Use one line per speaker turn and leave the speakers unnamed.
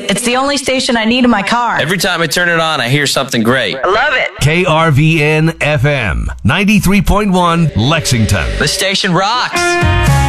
It's the only station I need in my car.
Every time I turn it on, I hear something great.
I love it.
KRVN FM 93.1 Lexington.
The station rocks.